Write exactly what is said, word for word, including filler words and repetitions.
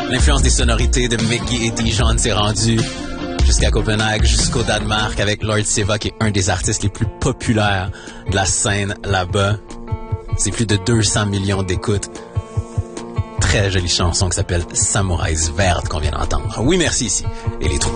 L'influence des sonorités de Mickey et Dijon s'est rendue jusqu'à Copenhague, jusqu'au Danemark, avec Lord Siva, qui est un des artistes les plus populaires de la scène là-bas. C'est plus de deux cents millions d'écoutes. Très jolie chanson qui s'appelle Samouraïs Verte qu'on vient d'entendre. Oui, merci ici. Et les trois